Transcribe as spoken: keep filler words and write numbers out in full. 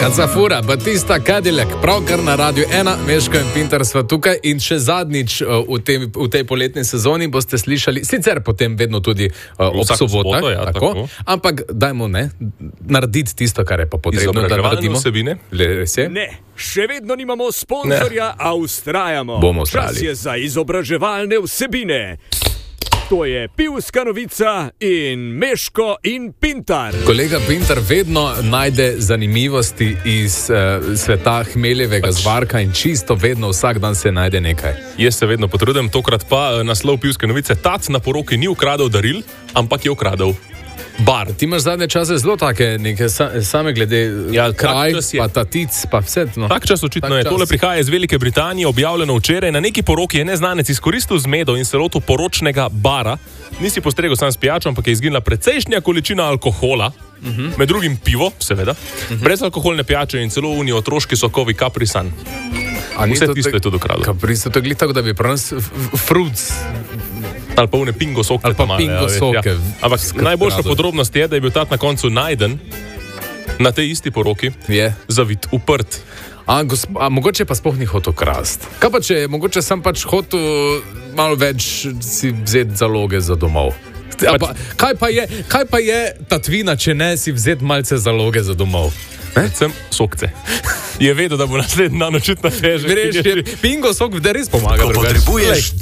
Kacafura, Batista, Cadillac, pravkar na Radiu ena, Meško in Pintar sva tukaj in še zadnjič uh, v, tem, v tej poletni sezoni boste slišali, sicer potem vedno tudi uh, ob sobotah, ja, tako, tako. Ampak dajmo ne, narediti tisto, kar je pa potrebno, da naredimo. Vsebine? Le, ne, še vedno nimamo sponzorja, a ustrajamo. Bomo Čas je za izobraževalne vsebine. To je Pivska novica in Meško in Pintar. Kolega Pintar vedno najde zanimivosti iz uh, sveta hmeljevega pač zvarka in čisto vedno vsak dan se najde nekaj. Jaz se vedno potrudim, tokrat pa naslov Pivske novice: Tac na poroki ni ukradel daril, ampak je ukradel bar. Ti imaš zadnje čase zelo take neke sa, same glede ja, kraj, pa tatic, pa vse. No. Tak čas očitno tak je. Čas. Tole prihaja iz Velike Britanije, objavljeno včeraj. Na neki poroki je neznanec izkoristil zmedo in se lotil poročnega bara. Nisi postregel sam s pijačo, ampak je izginila precejšnja količina alkohola, uh-huh. med drugim pivo, seveda, uh-huh. brezalkoholne pijače in celo unijo otroški sokovi Capri Sun. Vse tisto je tudi ukradel. Capri Sun, to je glih tako, da bi prav fruits... Ali pa une pingo soke. Ali pa male, pingo ja, soke. Ja. Ampak najboljša podrobnost je, da je bil tat na koncu najden na tej isti poroki, je zavit, uprt. A, gosp, a mogoče pa sploh ni hotel krast. Kaj pa če, mogoče sem pač hotel malo več si vzeti zaloge za domov. A pa, kaj, pa je, kaj pa je tatvina, če ne si vzeti malce zaloge za domov? Sem sokce. Je vedel, da bo naslednji dan očitno težek. Pingo sok, da res pomaga. Ko potrebuješ